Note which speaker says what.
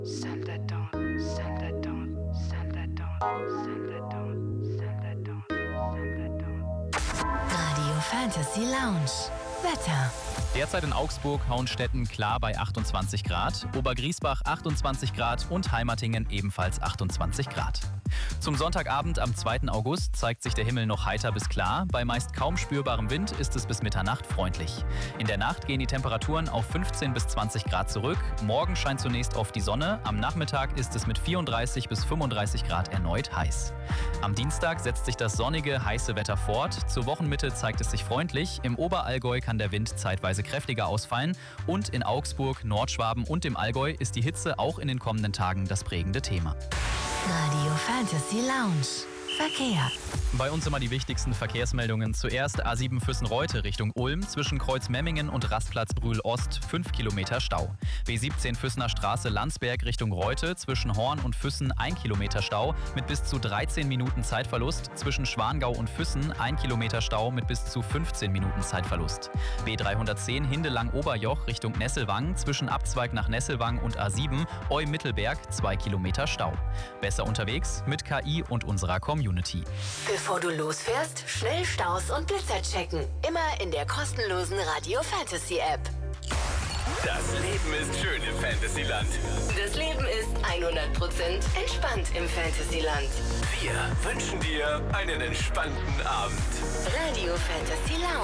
Speaker 1: Salle d'attente, salle d'attente, salle d'attente, salle d'attente, salle d'attente, salle d'attente.
Speaker 2: Radio Fantasy Lounge. Wetter.
Speaker 3: Derzeit in Augsburg, Hauenstetten klar bei 28 Grad, Obergriesbach 28 Grad und Heimatingen ebenfalls 28 Grad. Zum Sonntagabend am 2. August zeigt sich der Himmel noch heiter bis klar. Bei meist kaum spürbarem Wind ist es bis Mitternacht freundlich. In der Nacht gehen die Temperaturen auf 15 bis 20 Grad zurück. Morgen scheint zunächst oft die Sonne. Am Nachmittag ist es mit 34 bis 35 Grad erneut heiß. Am Dienstag setzt sich das sonnige, heiße Wetter fort. Zur Wochenmitte zeigt es sich freundlich. Im Oberallgäu kann der Wind zeitweise kräftiger ausfallen. Und in Augsburg, Nordschwaben und dem Allgäu ist die Hitze auch in den kommenden Tagen das prägende Thema.
Speaker 2: Radio Fantasy Lounge. Verkehr.
Speaker 3: Bei uns immer die wichtigsten Verkehrsmeldungen. Zuerst A7 Füssen-Reute Richtung Ulm, zwischen Kreuz Memmingen und Rastplatz Brühl-Ost 5 Kilometer Stau. B17 Füssener Straße Landsberg Richtung Reute, zwischen Horn und Füssen 1 Kilometer Stau mit bis zu 13 Minuten Zeitverlust. Zwischen Schwangau und Füssen 1 Kilometer Stau mit bis zu 15 Minuten Zeitverlust. B310 Hindelang-Oberjoch Richtung Nesselwang, zwischen Abzweig nach Nesselwang und A7 Eu-Mittelberg 2 Kilometer Stau. Besser unterwegs mit KI und unserer Community.
Speaker 2: Bevor du losfährst, schnell Staus und Blitzer checken. Immer in der kostenlosen Radio Fantasy App.
Speaker 4: Das Leben ist schön im Fantasyland.
Speaker 2: Das Leben ist 100% entspannt im Fantasyland.
Speaker 4: Wir wünschen dir einen entspannten Abend.
Speaker 2: Radio Fantasy Lounge.